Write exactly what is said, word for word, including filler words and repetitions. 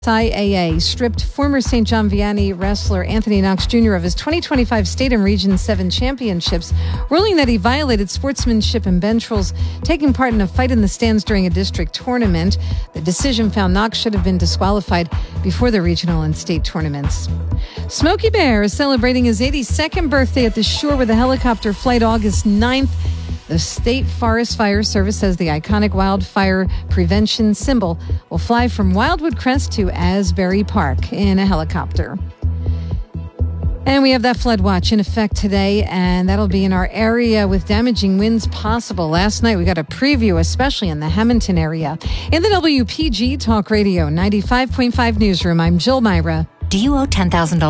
I A A stripped former Saint John Vianney wrestler Anthony Knox Junior of his twenty twenty-five State and Region seven championships, ruling that he violated sportsmanship and bench rules, taking part in a fight in the stands during a district tournament. The decision found Knox should have been disqualified before the regional and state tournaments. Smokey Bear is celebrating his eighty-second birthday at the shore with a helicopter flight August ninth. The State Forest Fire Service says the iconic wildfire prevention symbol will fly from Wildwood Crest to Asbury Park in a helicopter. And we have that flood watch in effect today, and that'll be in our area with damaging winds possible. Last night, we got a preview, especially in the Hamilton area. In the W P G Talk Radio ninety-five point five newsroom, I'm Jill Myra. Do you owe ten thousand dollars?